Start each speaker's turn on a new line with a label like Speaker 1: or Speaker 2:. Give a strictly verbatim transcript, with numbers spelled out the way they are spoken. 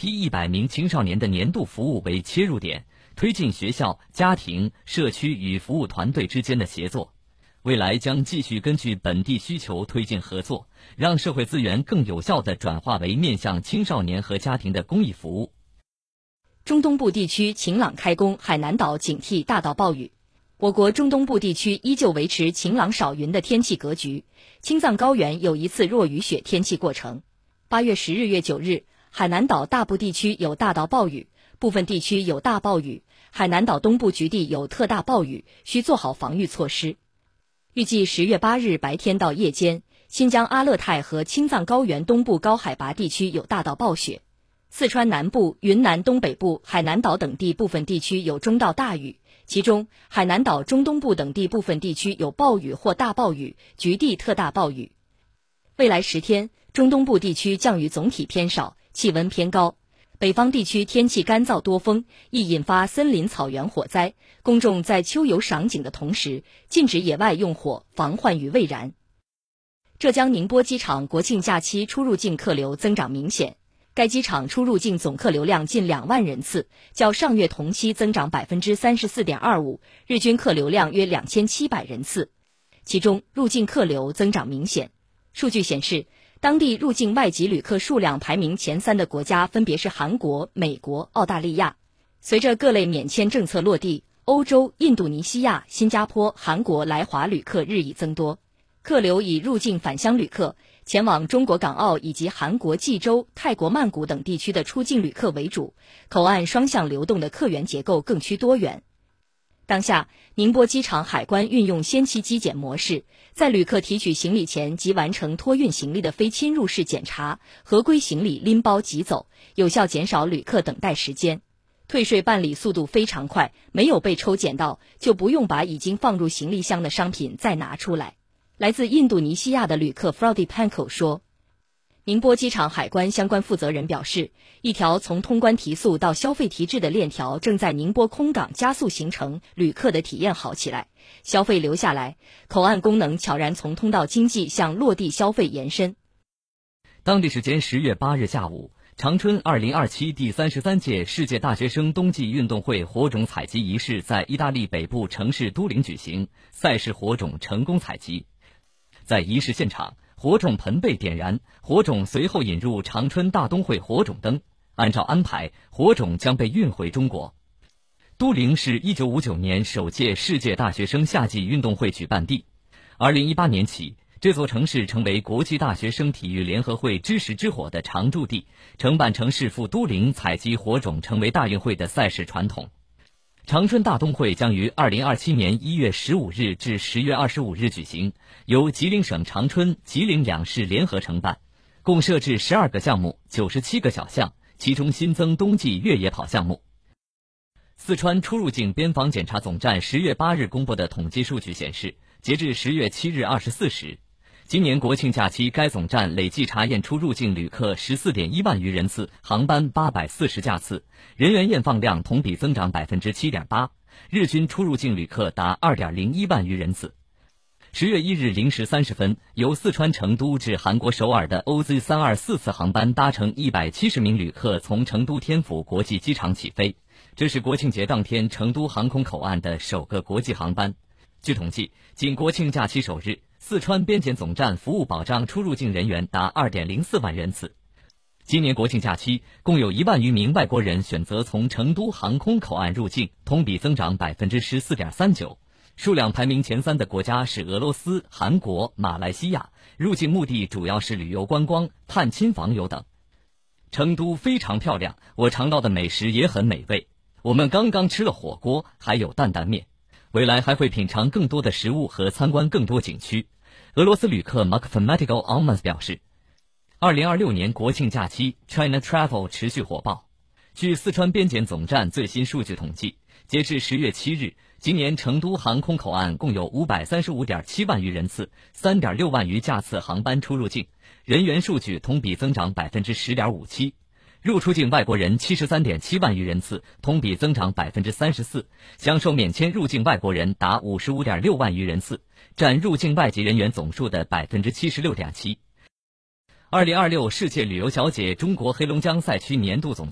Speaker 1: 批一百名青少年的年度服务为切入点，推进学校、家庭、社区与服务团队之间的协作。未来将继续根据本地需求推进合作，让社会资源更有效地转化为面向青少年和家庭的公益服务。
Speaker 2: 中东部地区晴朗开工，海南岛警惕大到暴雨。我国中东部地区依旧维持晴朗少云的天气格局，青藏高原有一次弱雨雪天气过程。八月十日、月九日，海南岛大部地区有大到暴雨，部分地区有大暴雨，海南岛东部局地有特大暴雨，需做好防御措施。预计十月八日白天到夜间，新疆阿勒泰和青藏高原东部高海拔地区有大到暴雪。四川南部、云南东北部、海南岛等地部分地区有中到大雨，其中海南岛中东部等地部分地区有暴雨或大暴雨，局地特大暴雨。未来十天，中东部地区降雨总体偏少，气温偏高。北方地区天气干燥多风，易引发森林草原火灾，公众在秋游赏景的同时，禁止野外用火，防患于未然。浙江宁波机场国庆假期出入境客流增长明显。该机场出入境总客流量近两万人次，较上月同期增长 百分之三十四点二五， 日均客流量约两千七百人次。其中入境客流增长明显。数据显示，当地入境外籍旅客数量排名前三的国家分别是韩国、美国、澳大利亚。随着各类免签政策落地，欧洲、印度尼西亚、新加坡、韩国来华旅客日益增多。客流以入境返乡旅客、前往中国港澳以及韩国济州、泰国曼谷等地区的出境旅客为主，口岸双向流动的客源结构更趋多元。当下，宁波机场海关运用先期机检模式，在旅客提取行李前即完成托运行李的非侵入式检查，合规行李拎包即走，有效减少旅客等待时间。退税办理速度非常快，没有被抽检到，就不用把已经放入行李箱的商品再拿出来。来自印度尼西亚的旅客 Frody Panko 说，宁波机场海关相关负责人表示，一条从通关提速到消费提质的链条正在宁波空港加速形成，旅客的体验好起来，消费留下来，口岸功能悄然从通道经济向落地消费延伸。
Speaker 1: 当地时间十月八日下午，长春二零二七第三十三届世界大学生冬季运动会火种采集仪式在意大利北部城市都灵举行，赛事火种成功采集。在仪式现场，火种盆被点燃，火种随后引入长春大冬会火种灯。按照安排，火种将被运回中国。都灵是一九五九年首届世界大学生夏季运动会举办地。二零一八年起，这座城市成为国际大学生体育联合会知识之火的常驻地，承办城市赴都灵采集火种成为大运会的赛事传统。长春大冬会将于二零二七年一月十五日至十月二十五日举行，由吉林省长春、吉林两市联合承办，共设置十二个项目、九十七个小项，其中新增冬季越野跑项目。四川出入境边防检查总站十月八日公布的统计数据显示，截至十月七日二十四时，今年国庆假期该总站累计查验出入境旅客 十四点一万余人次，航班八百四十架次，人员验放量同比增长 百分之七点八， 日均出入境旅客达 二点零一万余人次。十月一日零时三十分，由四川成都至韩国首尔的 O Z 三二四 次航班搭乘一百七十名旅客从成都天府国际机场起飞，这是国庆节当天成都航空口岸的首个国际航班。据统计，仅国庆假期首日，四川边检总站服务保障出入境人员达 二点零四万人次。今年国庆假期，共有一万余名外国人选择从成都航空口岸入境，同比增长 百分之十四点三九。数量排名前三的国家是俄罗斯、韩国、马来西亚，入境目的主要是旅游观光、探亲访友等。成都非常漂亮，我尝到的美食也很美味。我们刚刚吃了火锅，还有担担面。未来还会品尝更多的食物和参观更多景区。俄罗斯旅客 Mathematical Almans 表示，二零二六年国庆假期 China Travel 持续火爆。据四川边检总站最新数据统计，截至十月七日，今年成都航空口岸共有 五百三十五点七万余人次 三点六万余架次航班出入境，人员数据同比增长 百分之十点五七。入出境外国人 七十三点七万余人次，同比增长 百分之三十四， 享受免签入境外国人达 五十五点六万余人次，占入境外籍人员总数的 百分之七十六点七。二零二六世界旅游小姐中国黑龙江赛区年度总